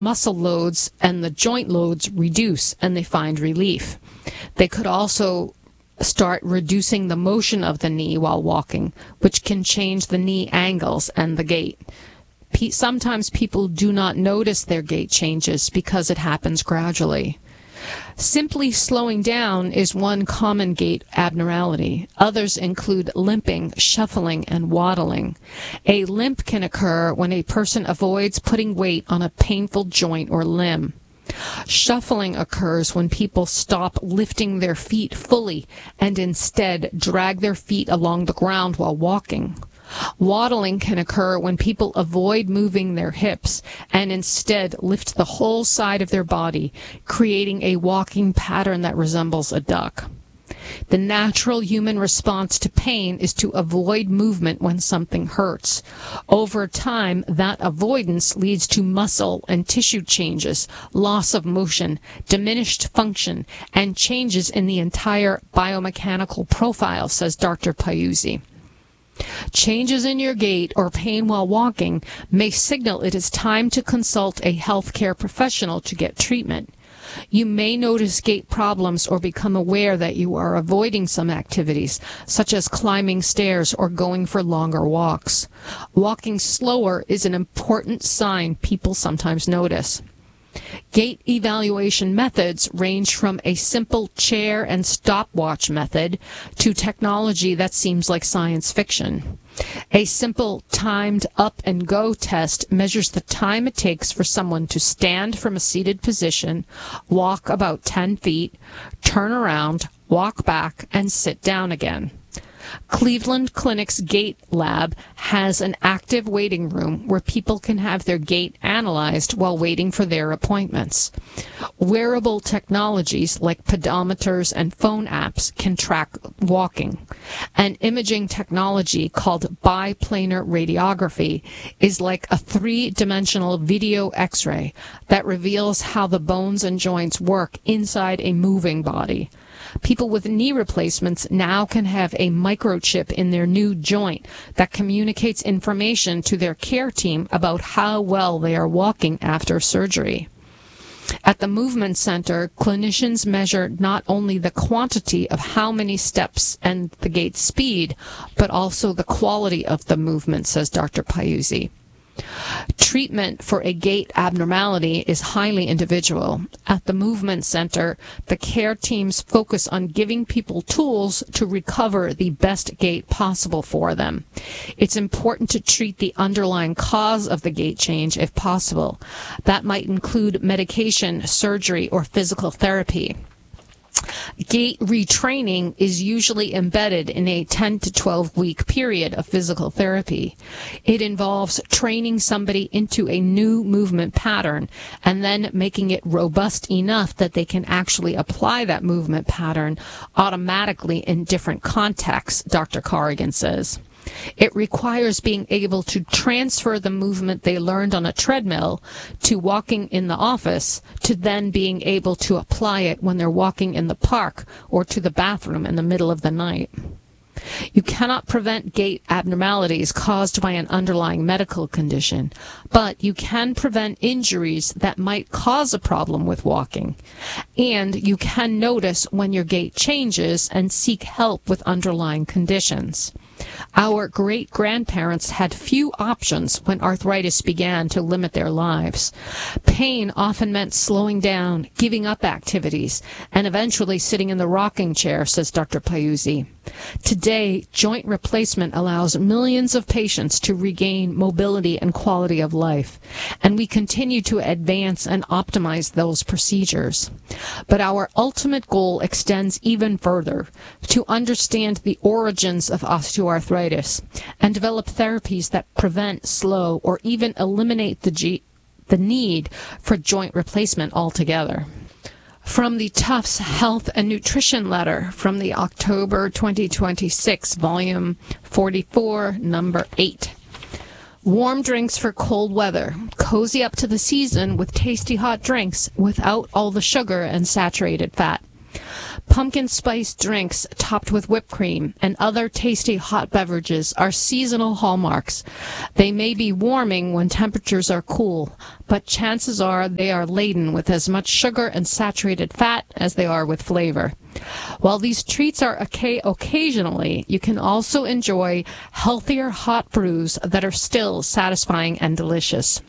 muscle loads and the joint loads reduce and they find relief. They could also start reducing the motion of the knee while walking, which can change the knee angles and the gait. Sometimes people do not notice their gait changes because it happens gradually. Simply slowing down is one common gait abnormality. Others include limping, shuffling, and waddling. A limp can occur when a person avoids putting weight on a painful joint or limb. Shuffling occurs when people stop lifting their feet fully and instead drag their feet along the ground while walking. Waddling can occur when people avoid moving their hips and instead lift the whole side of their body, creating a walking pattern that resembles a duck. The natural human response to pain is to avoid movement when something hurts. Over time, that avoidance leads to muscle and tissue changes, loss of motion, diminished function, and changes in the entire biomechanical profile, says Dr. Piuzzi. Changes in your gait or pain while walking may signal it is time to consult a healthcare professional to get treatment. You may notice gait problems or become aware that you are avoiding some activities, such as climbing stairs or going for longer walks. Walking slower is an important sign people sometimes notice. Gait evaluation methods range from a simple chair and stopwatch method to technology that seems like science fiction. A simple timed up and go test measures the time it takes for someone to stand from a seated position, walk about 10 feet, turn around, walk back, and sit down again. Cleveland Clinic's Gait Lab has an active waiting room where people can have their gait analyzed while waiting for their appointments. Wearable technologies like pedometers and phone apps can track walking. An imaging technology called biplanar radiography is like a three-dimensional video X-ray that reveals how the bones and joints work inside a moving body. People with knee replacements now can have a microchip in their new joint that communicates information to their care team about how well they are walking after surgery. At the Movement Center, clinicians measure not only the quantity of how many steps and the gait speed, but also the quality of the movement, says Dr. Piuzzi. Treatment for a gait abnormality is highly individual. At the Movement Center, the care teams focus on giving people tools to recover the best gait possible for them. It's important to treat the underlying cause of the gait change if possible. That might include medication, surgery, or physical therapy. Gait retraining is usually embedded in a 10 to 12 week period of physical therapy. It involves training somebody into a new movement pattern and then making it robust enough that they can actually apply that movement pattern automatically in different contexts, Dr. Corrigan says. It requires being able to transfer the movement they learned on a treadmill to walking in the office to then being able to apply it when they're walking in the park or to the bathroom in the middle of the night. You cannot prevent gait abnormalities caused by an underlying medical condition, but you can prevent injuries that might cause a problem with walking. And you can notice when your gait changes and seek help with underlying conditions. Our great-grandparents had few options when arthritis began to limit their lives. Pain often meant slowing down, giving up activities, and eventually sitting in the rocking chair, says Dr. Piuzzi. Today, joint replacement allows millions of patients to regain mobility and quality of life, and we continue to advance and optimize those procedures. But our ultimate goal extends even further, to understand the origins of osteoarthritis and develop therapies that prevent, slow, or even eliminate the need for joint replacement altogether. From the Tufts Health and Nutrition Letter from the October 2026, Volume 44, Number 8. Warm drinks for cold weather. Cozy up to the season with tasty hot drinks without all the sugar and saturated fat. Pumpkin spice drinks topped with whipped cream and other tasty hot beverages are seasonal hallmarks. They may be warming when temperatures are cool, but chances are they are laden with as much sugar and saturated fat as they are with flavor. While these treats are occasionally, you can also enjoy healthier hot brews that are still satisfying and delicious.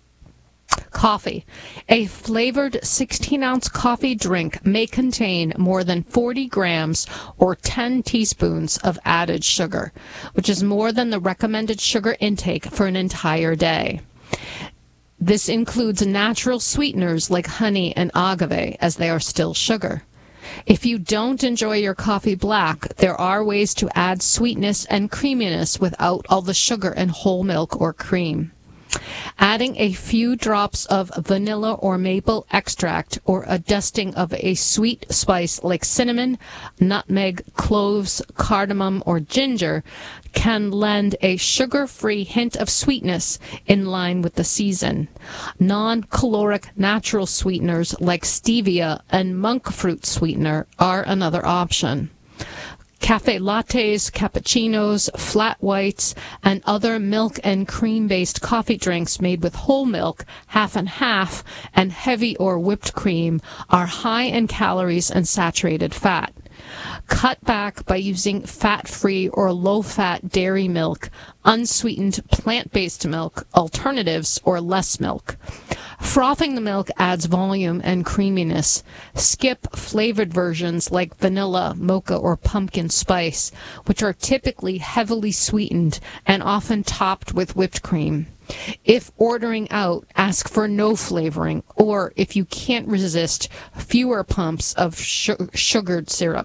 Coffee. A flavored 16-ounce coffee drink may contain more than 40 grams or 10 teaspoons of added sugar, which is more than the recommended sugar intake for an entire day. This includes natural sweeteners like honey and agave, as they are still sugar. If you don't enjoy your coffee black, there are ways to add sweetness and creaminess without all the sugar and whole milk or cream. Adding a few drops of vanilla or maple extract or a dusting of a sweet spice like cinnamon, nutmeg, cloves, cardamom, or ginger can lend a sugar-free hint of sweetness in line with the season. Non-caloric natural sweeteners like stevia and monk fruit sweetener are another option. Cafe lattes, cappuccinos, flat whites, and other milk and cream-based coffee drinks made with whole milk, half and half, and heavy or whipped cream are high in calories and saturated fat. Cut back by using fat-free or low-fat dairy milk, unsweetened plant-based milk, alternatives, or less milk. Frothing the milk adds volume and creaminess. Skip flavored versions like vanilla, mocha, or pumpkin spice, which are typically heavily sweetened and often topped with whipped cream. If ordering out, ask for no flavoring, or if you can't resist, fewer pumps of sugared syrup.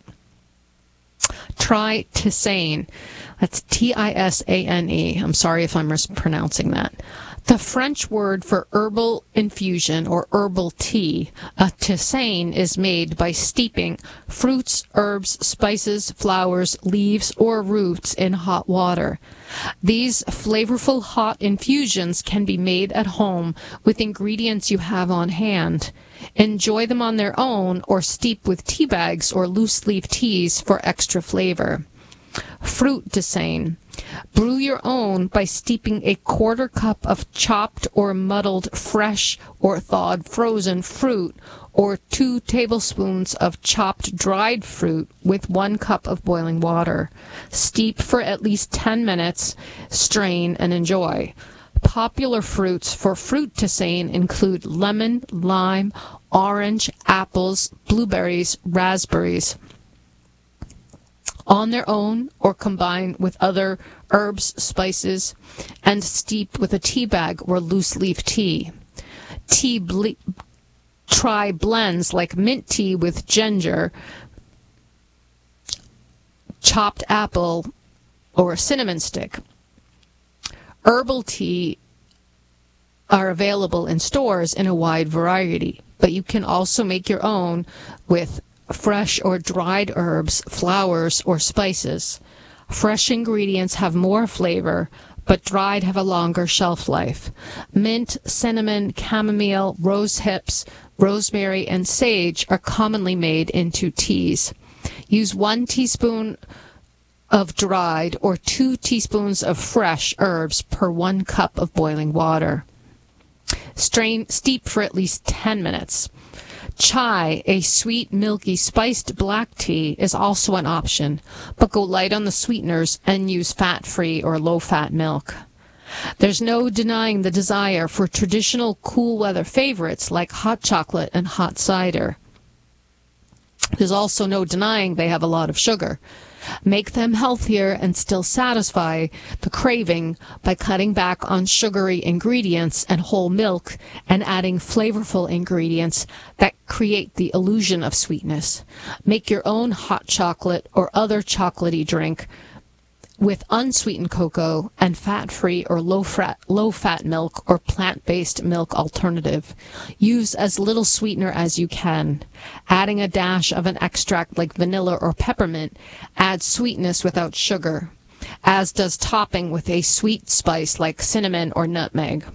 Try tisane. That's Tisane. I'm sorry if I'm mispronouncing that. The French word for herbal infusion or herbal tea, a tisane, is made by steeping fruits, herbs, spices, flowers, leaves, or roots in hot water. These flavorful hot infusions can be made at home with ingredients you have on hand. Enjoy them on their own or steep with tea bags or loose-leaf teas for extra flavor. Fruit tisane. Brew your own by steeping a quarter cup of chopped or muddled fresh or thawed frozen fruit or 2 tablespoons of chopped dried fruit with 1 cup of boiling water. Steep for at least 10 minutes, strain, and enjoy. Popular fruits for fruit tisane include lemon, lime, orange, apples, blueberries, raspberries. On their own or combine with other herbs, spices, and steep with a tea bag or loose leaf tea. Try blends like mint tea with ginger, chopped apple, or a cinnamon stick. Herbal tea are available in stores in a wide variety, but you can also make your own with fresh or dried herbs, flowers, or spices. Fresh ingredients have more flavor, but dried have a longer shelf life. Mint, cinnamon, chamomile, rose hips, rosemary, and sage are commonly made into teas. Use 1 teaspoon of dried or 2 teaspoons of fresh herbs per 1 cup of boiling water. Steep for at least 10 minutes. Chai, a sweet, milky, spiced black tea, is also an option, but go light on the sweeteners and use fat-free or low-fat milk. There's no denying the desire for traditional cool weather favorites like hot chocolate and hot cider. There's also no denying they have a lot of sugar. Make them healthier and still satisfy the craving by cutting back on sugary ingredients and whole milk and adding flavorful ingredients that create the illusion of sweetness. Make your own hot chocolate or other chocolatey drink with unsweetened cocoa and fat-free or low-fat milk or plant-based milk alternative. Use as little sweetener as you can. Adding a dash of an extract like vanilla or peppermint adds sweetness without sugar, as does topping with a sweet spice like cinnamon or nutmeg.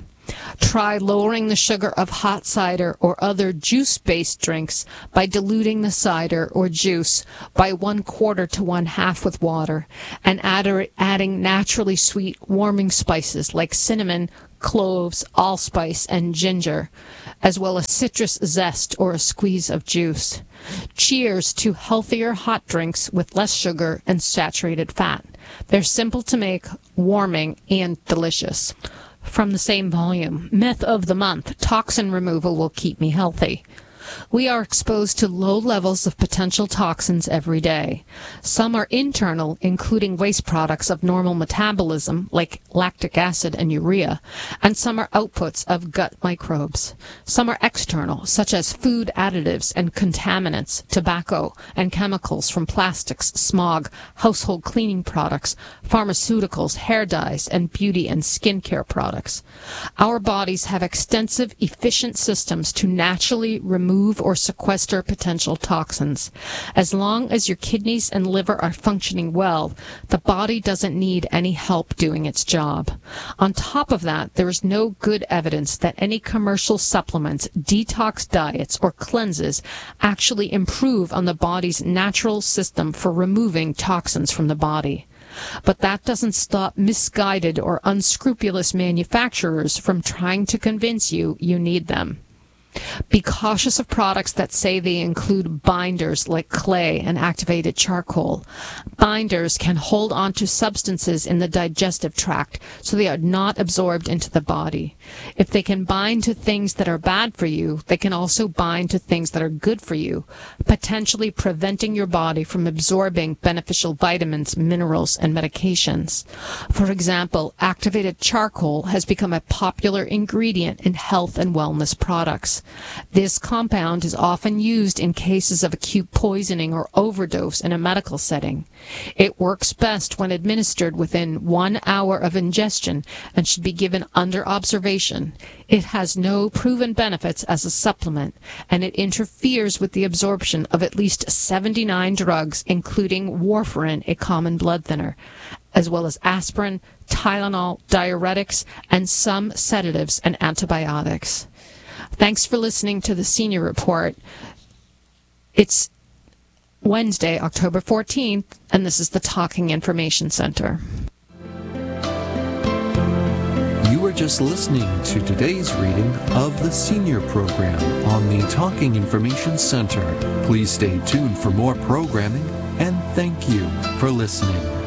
Try lowering the sugar of hot cider or other juice-based drinks by diluting the cider or juice by 1/4 to 1/2 with water and adding naturally sweet warming spices like cinnamon, cloves, allspice, and ginger, as well as citrus zest or a squeeze of juice. Cheers to healthier hot drinks with less sugar and saturated fat. They're simple to make, warming, and delicious. From the same volume, Myth of the Month, toxin removal will keep me healthy. We are exposed to low levels of potential toxins every day. Some are internal, including waste products of normal metabolism, like lactic acid and urea, and some are outputs of gut microbes. Some are external, such as food additives and contaminants, tobacco, and chemicals from plastics, smog, household cleaning products, pharmaceuticals, hair dyes, and beauty and skincare products. Our bodies have extensive, efficient systems to naturally remove or sequester potential toxins. As long as your kidneys and liver are functioning well, the body doesn't need any help doing its job. On top of that, there is no good evidence that any commercial supplements, detox diets, or cleanses actually improve on the body's natural system for removing toxins from the body. But that doesn't stop misguided or unscrupulous manufacturers from trying to convince you you need them. Be cautious of products that say they include binders like clay and activated charcoal. Binders can hold on to substances in the digestive tract, so they are not absorbed into the body. If they can bind to things that are bad for you, they can also bind to things that are good for you, potentially preventing your body from absorbing beneficial vitamins, minerals, and medications. For example, activated charcoal has become a popular ingredient in health and wellness products. This compound is often used in cases of acute poisoning or overdose in a medical setting. It works best when administered within 1 hour of ingestion and should be given under observation. It has no proven benefits as a supplement, and it interferes with the absorption of at least 79 drugs, including warfarin, a common blood thinner, as well as aspirin, Tylenol, diuretics, and some sedatives and antibiotics. Thanks for listening to the Senior Report. It's Wednesday, October 14th, and this is the Talking Information Center. You were just listening to today's reading of the Senior Program on the Talking Information Center. Please stay tuned for more programming, and thank you for listening.